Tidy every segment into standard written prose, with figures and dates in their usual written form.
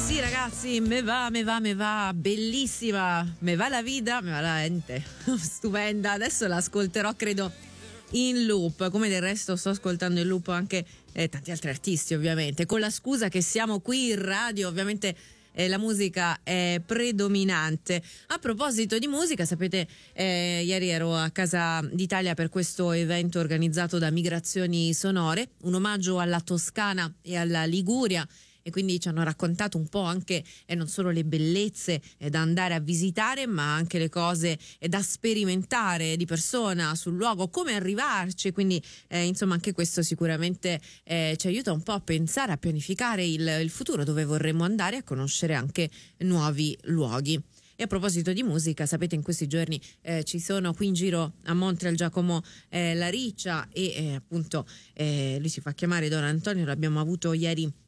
Sì ragazzi, me va, bellissima, me va la vita, me va la gente, stupenda. Adesso l'ascolterò credo in loop, come del resto sto ascoltando in loop anche tanti altri artisti ovviamente, con la scusa che siamo qui in radio, ovviamente la musica è predominante. A proposito di musica, sapete, ieri ero a Casa d'Italia per questo evento organizzato da Migrazioni Sonore, un omaggio alla Toscana e alla Liguria, e quindi ci hanno raccontato un po' anche non solo le bellezze da andare a visitare, ma anche le cose da sperimentare di persona sul luogo, come arrivarci. Quindi insomma anche questo sicuramente ci aiuta un po' a pensare, a pianificare il futuro, dove vorremmo andare, a conoscere anche nuovi luoghi. E a proposito di musica, sapete, in questi giorni ci sono qui in giro a Montreal Giacomo La Riccia e appunto lui si fa chiamare Don Antonio, l'abbiamo avuto ieri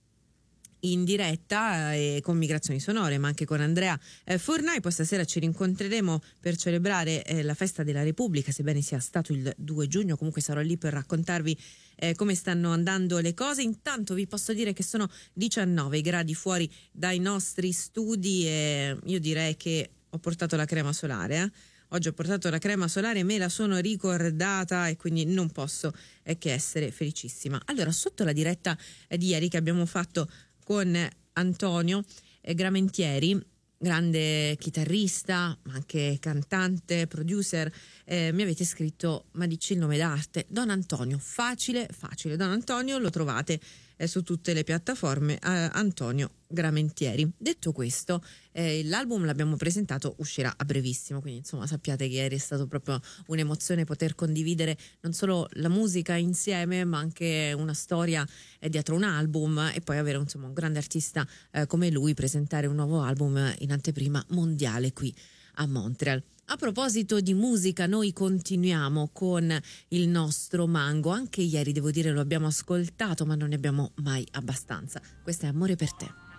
in diretta con Migrazioni Sonore, ma anche con Andrea Fornai. Poi stasera ci rincontreremo per celebrare la festa della Repubblica, sebbene sia stato il 2 giugno, comunque sarò lì per raccontarvi come stanno andando le cose. Intanto vi posso dire che sono 19 gradi fuori dai nostri studi e io direi che ho portato la crema solare, Oggi ho portato la crema solare, me la sono ricordata e quindi non posso che essere felicissima. Allora, sotto la diretta di ieri che abbiamo fatto con Antonio Gramentieri, grande chitarrista, ma anche cantante, producer, mi avete scritto: ma dici il nome d'arte? Don Antonio, facile, Don Antonio lo trovate su tutte le piattaforme, Antonio Gramentieri. Detto questo, l'album l'abbiamo presentato, uscirà a brevissimo, quindi insomma sappiate che ieri è stato proprio un'emozione poter condividere non solo la musica insieme, ma anche una storia dietro un album, e poi avere insomma un grande artista come lui presentare un nuovo album in anteprima mondiale qui a Montreal. A proposito di musica, noi continuiamo con il nostro Mango. Anche ieri, devo dire, lo abbiamo ascoltato, ma non ne abbiamo mai abbastanza. Questo è Amore per te.